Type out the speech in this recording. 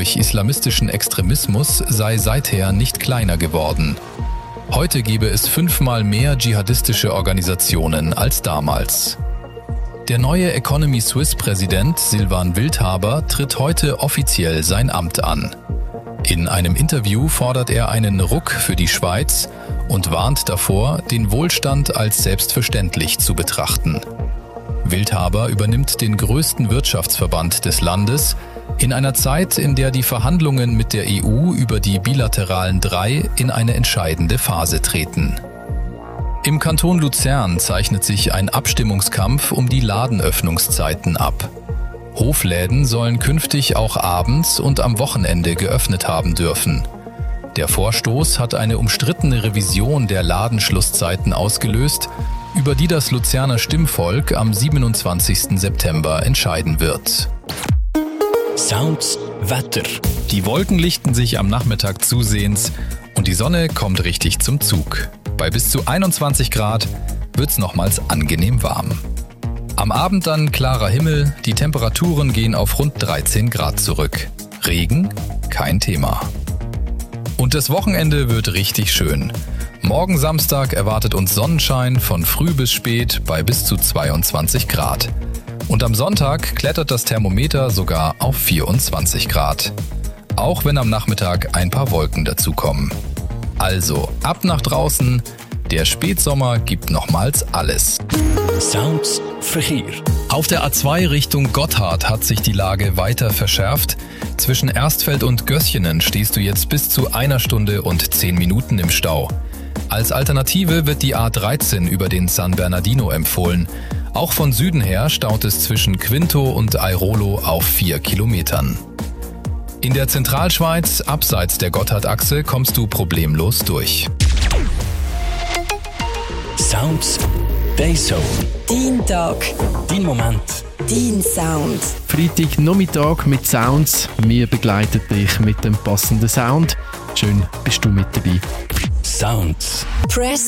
durch islamistischen Extremismus sei seither nicht kleiner geworden. Heute gebe es 5-mal mehr dschihadistische Organisationen als damals. Der neue Economy Suisse-Präsident Silvan Wildhaber tritt heute offiziell sein Amt an. In einem Interview fordert er einen Ruck für die Schweiz und warnt davor, den Wohlstand als selbstverständlich zu betrachten. Wildhaber übernimmt den größten Wirtschaftsverband des Landes in einer Zeit, in der die Verhandlungen mit der EU über die bilateralen 3 in eine entscheidende Phase treten. Im Kanton Luzern zeichnet sich ein Abstimmungskampf um die Ladenöffnungszeiten ab. Hofläden sollen künftig auch abends und am Wochenende geöffnet haben dürfen. Der Vorstoß hat eine umstrittene Revision der Ladenschlusszeiten ausgelöst, über die das Luzerner Stimmvolk am 27. September entscheiden wird. Sounds Wetter. Die Wolken lichten sich am Nachmittag zusehends und die Sonne kommt richtig zum Zug. Bei bis zu 21 Grad wird's nochmals angenehm warm. Am Abend dann klarer Himmel, die Temperaturen gehen auf rund 13 Grad zurück. Regen? Kein Thema. Und das Wochenende wird richtig schön. Morgen Samstag erwartet uns Sonnenschein von früh bis spät bei bis zu 22 Grad. Und am Sonntag klettert das Thermometer sogar auf 24 Grad. Auch wenn am Nachmittag ein paar Wolken dazukommen. Also ab nach draußen, der Spätsommer gibt nochmals alles. Sounds Verkehr. Auf der A2 Richtung Gotthard hat sich die Lage weiter verschärft. Zwischen Erstfeld und Gößchenen stehst du jetzt bis zu 1 Stunde und 10 Minuten im Stau. Als Alternative wird die A13 über den San Bernardino empfohlen. Auch von Süden her staut es zwischen Quinto und Airolo auf 4 Kilometern. In der Zentralschweiz, abseits der Gotthardachse, kommst du problemlos durch. Sounds Dayzone. Dein Tag. Dein Moment. Dein Sound. Freitagnachmittag mit Sounds. Wir begleiten dich mit dem passenden Sound. Schön, bist du mit dabei. Sounds. Press